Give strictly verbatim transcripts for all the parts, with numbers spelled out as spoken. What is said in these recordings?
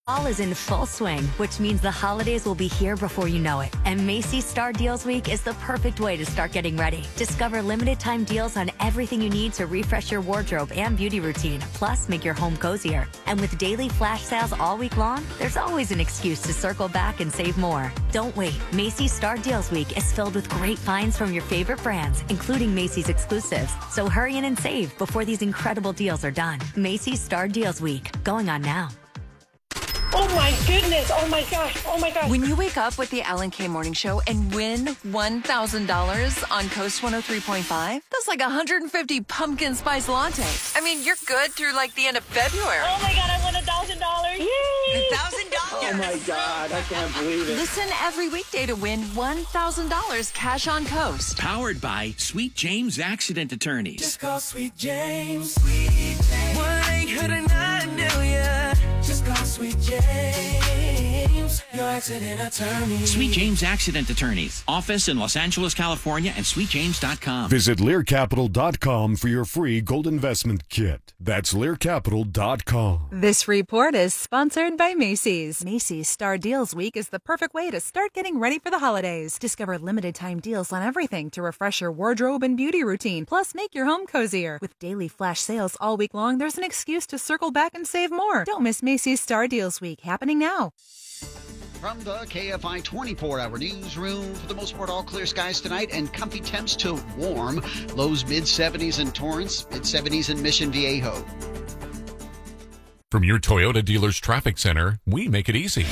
Fall is in full swing, which means the holidays will be here before you know it. And Macy's Star Deals Week is the perfect way to start getting ready. Discover limited time deals on everything you need to refresh your wardrobe and beauty routine, plus make your home cozier. And with daily flash sales all week long, there's always an excuse to circle back and save more. Don't wait. Macy's Star Deals Week is filled with great finds from your favorite brands, including Macy's exclusives. So hurry in and save before these incredible deals are done. Macy's Star Deals Week, going on now. Oh my goodness. Oh my gosh. Oh my gosh. When you wake up with the Alan K Morning Show and win one thousand dollars on Coast one oh three point five, that's like one hundred fifty pumpkin spice lattes. I mean, you're good through like the end of February. Oh my God, I won one thousand dollars. Yay! one thousand dollars. Oh my God, I can't believe it. Listen every weekday to win one thousand dollars cash on Coast. Powered by Sweet James Accident Attorneys. Just call Sweet James. Sweet James. one eight hundred nine million. Just call Sweet James. Your accident attorney. Sweet James Accident Attorneys. Office in Los Angeles, California, and sweet james dot com. Visit lear capital dot com for your free gold investment kit. That's lear capital dot com. This report is sponsored by Macy's. Macy's Star Deals Week is the perfect way to start getting ready for the holidays. Discover limited time deals on everything to refresh your wardrobe and beauty routine, plus make your home cozier. With daily flash sales all week long, there's an excuse to circle back and save more. Don't miss Macy's Star Deals Week, happening now. From the K F I twenty-four hour newsroom, for the most part, all clear skies tonight and comfy temps to warm. Lows mid seventies in Torrance, mid seventies in Mission Viejo. From your Toyota dealer's traffic center, we make it easy.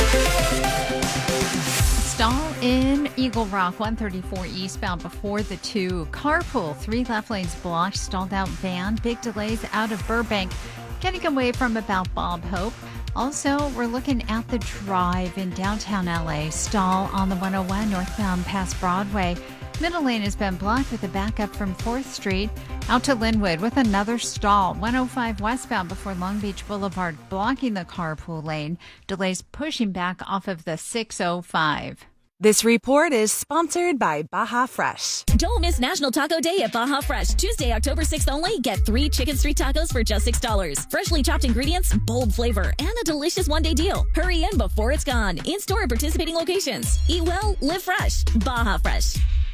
Stall in Eagle Rock, one thirty-four eastbound before the two. Carpool, three left lanes blocked, stalled out van. Big delays out of Burbank, getting away from about Bob Hope. Also, we're looking at the drive in downtown L A. Stall on the one oh one northbound past Broadway. Middle lane has been blocked with a backup from fourth street out to Linwood with another stall. one oh five westbound before Long Beach Boulevard, blocking the carpool lane. Delays pushing back off of the six oh five. This report is sponsored by Baja Fresh. Don't miss National Taco Day at Baja Fresh. Tuesday, October sixth only. Get three chicken street tacos for just six dollars. Freshly chopped ingredients, bold flavor, and a delicious one-day deal. Hurry in before it's gone. In-store at participating locations. Eat well, live fresh. Baja Fresh.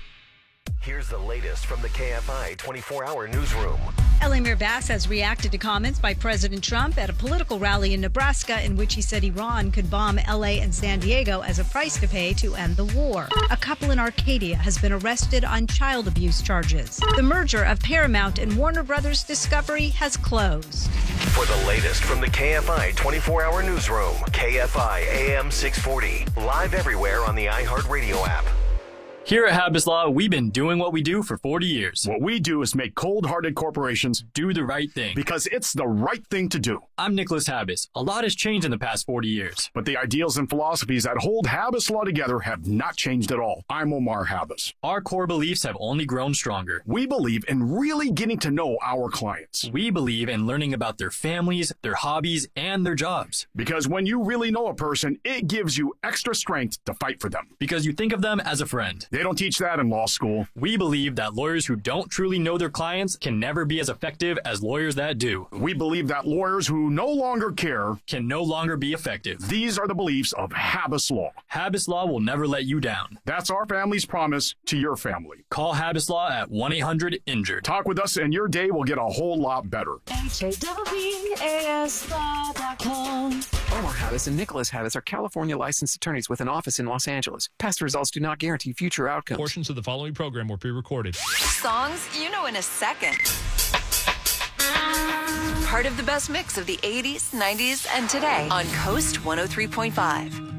Here's the latest from the K F I twenty-four hour newsroom. Elamir Bass has reacted to comments by President Trump at a political rally in Nebraska in which he said Iran could bomb L A and San Diego as a price to pay to end the war. A couple in Arcadia has been arrested on child abuse charges. The merger of Paramount and Warner Brothers Discovery has closed. For the latest from the K F I twenty-four hour newsroom, K F I A M six forty, live everywhere on the iHeartRadio app. Here at Habas Law, we've been doing what we do for forty years. What we do is make cold-hearted corporations do the right thing. Because it's the right thing to do. I'm Nicholas Habas. A lot has changed in the past forty years. But the ideals and philosophies that hold Habas Law together have not changed at all. I'm Omar Habas. Our core beliefs have only grown stronger. We believe in really getting to know our clients. We believe in learning about their families, their hobbies, and their jobs. Because when you really know a person, it gives you extra strength to fight for them. Because you think of them as a friend. They don't teach that in law school. We believe that lawyers who don't truly know their clients can never be as effective as lawyers that do. We believe that lawyers who no longer care can no longer be effective. These are the beliefs of Habas Law. Habas Law will never let you down. That's our family's promise to your family. Call Habas Law at one eight hundred injured. Talk with us and your day will get a whole lot better. H A W A S law dot com. Omar Habas and Nicholas Habas are California licensed attorneys with an office in Los Angeles. Past results do not guarantee future outcomes. Portions of the following program were pre-recorded. Songs you know in a second. Part of the best mix of the eighties, nineties, and today on Coast one oh three point five.